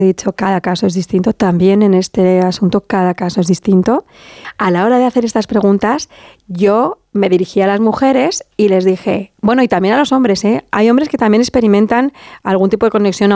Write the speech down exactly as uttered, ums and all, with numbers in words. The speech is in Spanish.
He dicho, cada caso es distinto. También en este asunto, cada caso es distinto. A la hora de hacer estas preguntas, yo me dirigí a las mujeres y les dije, bueno, y también a los hombres, ¿eh? Hay hombres que también experimentan algún tipo de conexión